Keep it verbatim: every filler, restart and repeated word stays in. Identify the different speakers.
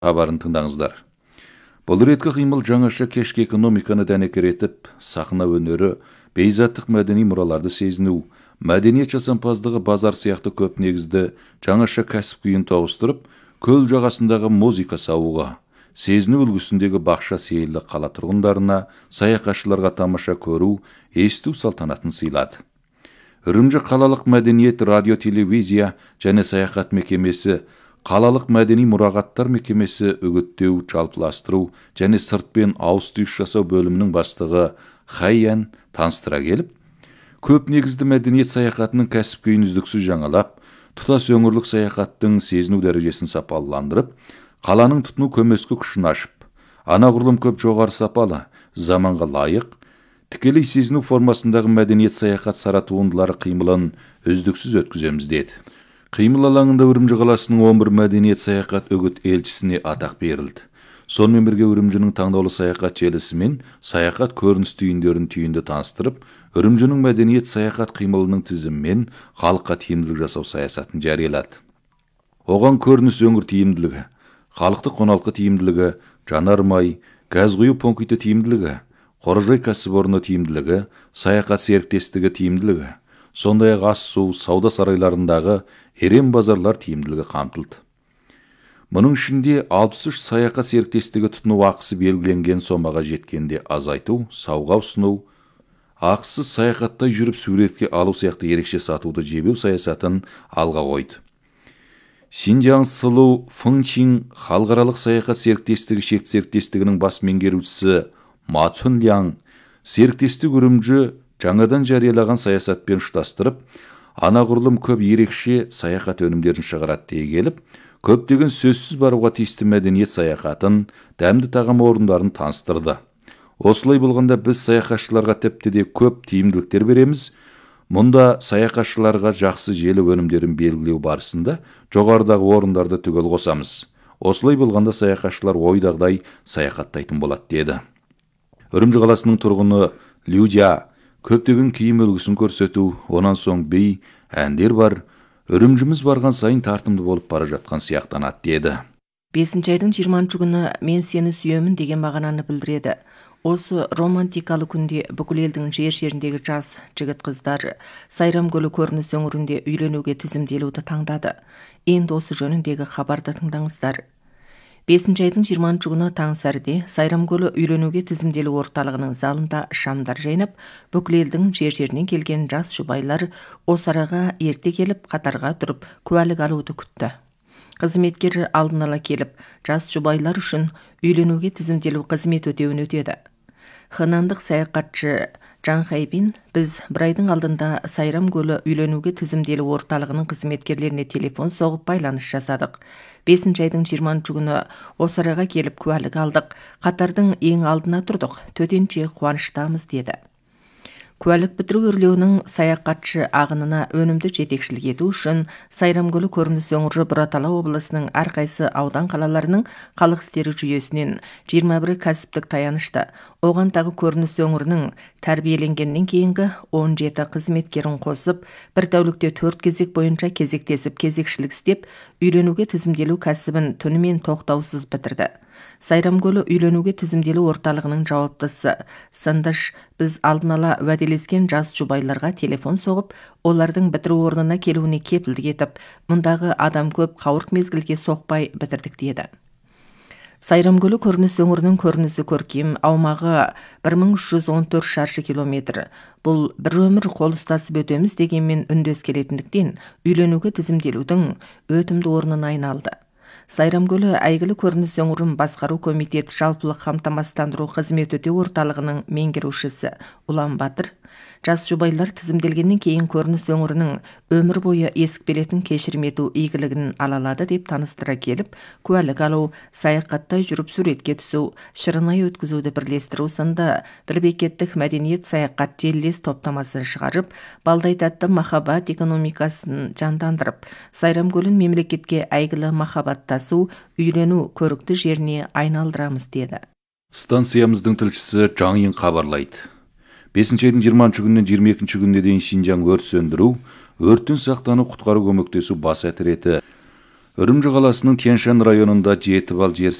Speaker 1: хабарын тыңдаңыздар. Бұл реткі қимыл жаңаша кешкі экономиканы дәнекер етіп, сахна өнері, бейзаттық мәдени мұраларды сезіну, мәдениет жасампаздығы базар сияқты көп негізді жаңаша кәсіп күйін тауыстырып, көл жағасындағы музыка сауыға, сезіну үлгісіндегі бақша сейілі қала тұрғындарына, саяхатшыларға тамаша көру, есту салтанатын сыйлады. Үрімжі қалалық мәдениет радио телевизия және саяхат мекемесі, қалалық мәдени мұрағаттар мекемесі үгіттеу, жалпыластыру және сыртпен ауыс-түйіс жасау бөлімінің бастығы Хайян таныстыра келіп, көп негізді мәдениет саяхатының кәсіп күйін үздіксіз жаңалап, тұтас өңірлік саяхаттың сезіну дәрежесін сапаландырып, қаланың тұтыну көмескі күшін ашып, анағұрлым көп жоғары сапалы, заманға лайық, тікелей сезіну формасындағы мәдениет саяхат сара туындылары қимылын үздіксіз өткіземіз деді. Қимыл алаңында Үрімжі қаласының он бір мәдениет саяхат үгіт елшісіне атақ берілді. Сонымен бірге Үрімжінің таңдаулы саяхат желісімен саяхат көрініс түйіндерін түйінді таныстырып, Үрімжінің мәдениет саяхат қимылының тізімімен халыққа тиімділік жасау саясатын жариялады. Оған көрініс өңір тиімділігі, халықты қоналқы тиімділігі, жанармай, газ құю пункті тиімділігі, қоражай кәсіпорны тиімділігі, саяхат серіктестігі тиімділігі, сондай-ақ ас су, сауда сарайларындағы ерен базарлар тиімділігі қамтылды. Мұның ішінде алпыс үш саяхат серіктестігі тұтыну ақысы белгіленген сомаға жеткенде азайту, сауға ұсыну, ақысыз саяхаттай жүріп суретке алу сияқты ерекше сатуды жебеу саясатын алға қойды. Синьцзян Сұлу Фыңчин халықаралық саяхат серіктестігі шект серіктестігінің бас меңгерушісі Ма Цунлян серіктестік Үрімжі жаңадан жариялаған саясатпен ұштастырып, анағұрлым көп ерекше саяхат өнімдерін шығарады дей келіп, көптеген сөзсіз баруға тиісті мәдениет саяхатын, дәмді тағам орындарын таныстырды. Осылай болғанда біз саяхатшыларға тіпті де көп тиімділіктер береміз. Мұнда саяхатшыларға жақсы желі өнімдерін белгілеу барысында жоғарыдағы орындарды түгел қосамыз. Осылай болғанда саяхатшылар ойдағыдай саяхаттайтын болады деді. Үрімжі қаласының тұрғыны Люджа көптеген киім үлгісін көрсету, онан соң би, әндер бар, Үрімжіміз барған сайын тартымды болып бара жатқан сияқтанады деді.
Speaker 2: бесінші айдың жиырмасыншы күні мен сені сүйемін деген мағынаны білдіреді. Осы романтикалы күнде бүкіл елдің жер-жеріндегі жас жігіт қыздар Сайрам көлі көрініс өңірінде үйленуге тізімделуді таңдады. Енді осы жөніндегі хабарды тыңдаңыздар. бесінші айдың жиырмасыншы күні таң сәріде Сайрам көлі үйленуге тізімделу орталығының залында шамдар жайнап, бүкіл елдің жер-жерінен келген жас жұбайлар осы араға ерте келіп, қатарға тұрып, куәлік алуды күтті. Қызметкер алдын ала келіп, жас жұбайлар үшін үйленуге тізімделу қызмет өтеуін өтеді. Ханандық саяхатшы Жан Хайбин, біз бір айдың алдында Сайрам көлі үйленуге тізімделу орталығының қызметкерлеріне телефон соғып байланыс жасадық. бесінші айдың жиырмасыншы күні осы араға келіп куәлік алдық. Қатардың ең алдына тұрдық. Төтенше қуаныштамыз деді. Куәлік бітіру өрлеуінің саяхатшы ағынына өнімді жетекшілік ету үшін Сайрам көлі көрініс өңірі Бұратала облысының әрқайсы аудан қалаларының халық істері жүйесінен жиырма бір кәсіптік таянышты, оған тағы көрініс өңірінің тәрбиеленгеннен кейінгі он жеті қызметкерін қосып, бір тәулікте төрт кезек бойынша кезектесіп кезекшілік істеп, үйленуге тізімделу кәсібін түнімен тоқтаусыз бітірді. Сайрам көлі үйленуге тізімделу орталығының жауаптысы Сандаш, біз алдын ала уәделескен жас жұбайларға телефон соғып, олардың бітіру орнына келуіне кепілдік етіп, мұндағы адам көп қауырт мезгілге соқпай бітірдік деді. Сайрам көлі көрініс өңірінің көрінісі көркем, аумағы бір мың үш жүз он төрт шаршы километр. Бұл бір өмір қол ұстасып өтеміз дегенмен үндес келетіндіктен үйленуге тізімделудің өтімді орнына айналды. Сайрам көлі әйгілі көрініс өңірін басқару комитет жалпылық қамтамасыздандыру қызмет өтеу орталығының меңгерушісі Ұлан Батыр, жас жұбайлар тізімделгеннен кейін көрініс өңірінің өмір бойы есік беретін кешірім ету игілігін ала алады деп таныстыра келіп, куәлік алу, саяхаттай жүріп суретке түсу, шырынай өткізуді бірлестіру сынды бір бекеттік мәдениет саяхат желілес топтамасын шығарып, балдай тәтті махаббат экономикасын жандандырып, Сайрам көлін мемлекетке әйгілі махаббаттасу, үйлену көрікті жеріне айналдырамыз деді.
Speaker 1: Станциямыздың тілшісі Жаңин хабарлайды. бесінші айдың жиырмасыншы күннен жиырма екінші күніне дейін Шинжаң өрт сөндіру, өрттен сақтану, құтқару көмектесу бас әтіреті Үрімжі қаласының Тянь-Шань районында жеті балл жер